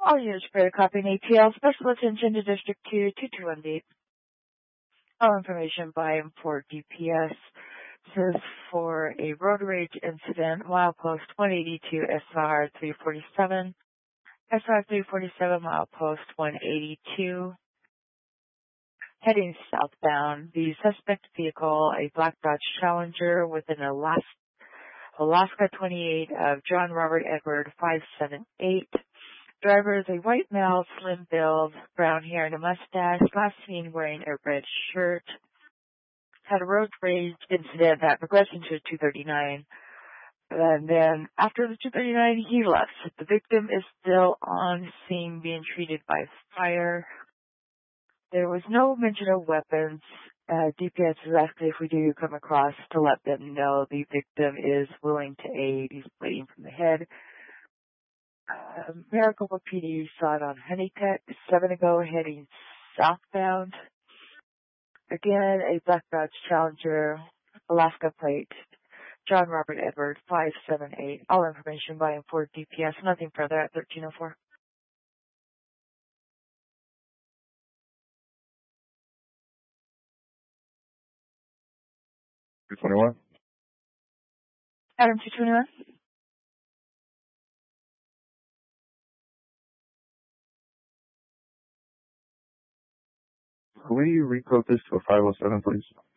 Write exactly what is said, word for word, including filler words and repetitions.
All units for the copy in A T L. Special attention to District two, two two one eight. All information by and for D P S. This is for a road rage incident, milepost one eighty-two S R three forty-seven. S R three forty-seven, milepost one eighty-two. Heading southbound, the suspect vehicle, a black Dodge Challenger with an Alaska, Alaska twenty-eight of John Robert Edward five seven eight. Driver is a white male, slim build, brown hair and a mustache, last seen wearing a red shirt. Had a road rage incident that progressed into two thirty-nine. And then after the two thirty-nine, he left. The victim is still on scene being treated by fire. There was no mention of weapons. Uh, D P S is asking if we do come across to let them know the victim is willing to aid. He's bleeding from the head. Uh, Maricopa P D saw it on Honeycutt seven ago heading southbound. Again, a black Dodge Challenger, Alaska plate, John Robert Edward five seven eight. All information by and for D P S. Nothing further at thirteen oh four. two twenty-one. Adam two twenty-one. Will you recode this to a five oh seven, please?